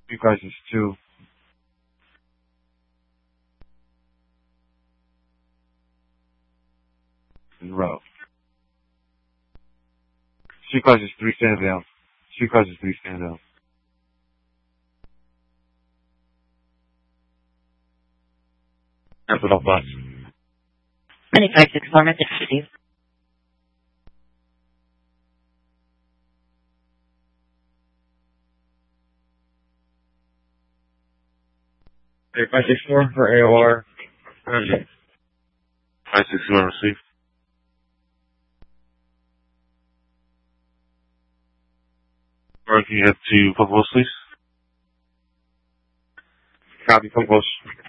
Street Crisis 2. In a row. Street Crisis 3 stand down. Street Crisis 3 stand down. Capital Bus. 9564 message received. Hey, 564 for AOR. 561 received. Or can you head to Punk Post, please? Copy, Punk Post.